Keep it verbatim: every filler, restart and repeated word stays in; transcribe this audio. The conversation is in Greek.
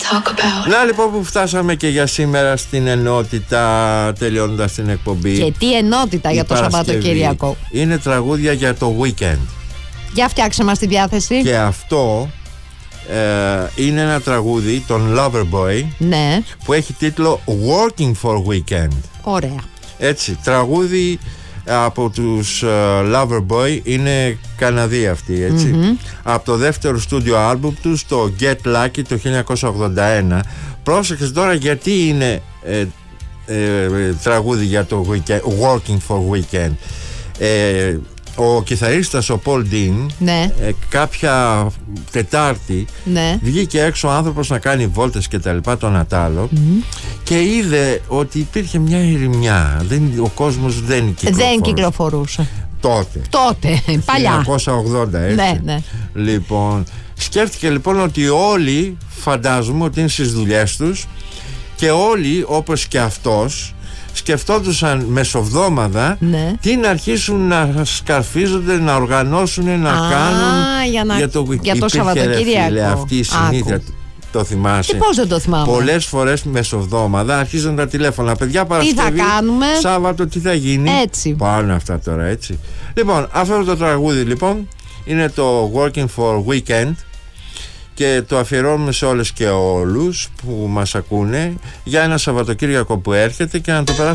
Να λοιπόν που φτάσαμε και για σήμερα στην ενότητα, τελειώνοντας την εκπομπή. Και τι ενότητα για το Σαββατοκύριακο? Είναι τραγούδια για το weekend. Για φτιάξε μας τη διάθεση. Και αυτό ε, είναι ένα τραγούδι των Loverboy, ναι, που έχει τίτλο Working for Weekend. Ωραία. Έτσι, τραγούδι από τους uh, Loverboy, είναι Καναδοί αυτοί, έτσι. Mm-hmm. Από το δεύτερο στούντιο άλμπουμ τους, το Get Lucky, το χίλια εννιακόσια ογδόντα ένα. Πρόσεξε τώρα γιατί είναι ε, ε, τραγούδι για το weekend, Working for Weekend. ε, Ο κιθαρίστας ο Paul Dean, ναι, ε, κάποια Τετάρτη, ναι, βγήκε έξω ο άνθρωπος να κάνει βόλτες και τα λοιπά, τον Ατάλο, mm-hmm, και είδε ότι υπήρχε μια ηρεμιά. Δεν, ο κόσμος δεν κυκλοφορούσε. Δεν κυκλοφορούσε. Τότε. Τότε, παλιά. χίλια εννιακόσια ογδόντα, έτσι. Ναι, ναι. Λοιπόν, σκέφτηκε λοιπόν ότι όλοι, φαντάζομαι ότι είναι στις δουλειές τους, και όλοι όπως και αυτός σκεφτόντουσαν μεσοβδόμαδα, ναι, τι να αρχίσουν να σκαρφίζονται, να οργανώσουν, να Α, κάνουν για, να, για το, για το Σαββατοκύριακο. Αυτή η συνήθεια. Το θυμάσαι? Και πώς δεν το θυμάμαι? Πολλές φορές μεσοβδόμαδα αρχίζουν τα τηλέφωνα. Παιδιά, Παρασκευή, τι θα κάνουμε, Σάββατο, τι θα γίνει? Έτσι. Πάνε αυτά τώρα, έτσι. Λοιπόν, αυτό το τραγούδι λοιπόν είναι το Working for Weekend και το αφιερώνουμε σε όλες και όλους που μας ακούνε για ένα Σαββατοκύριακο που έρχεται και να το περάσουμε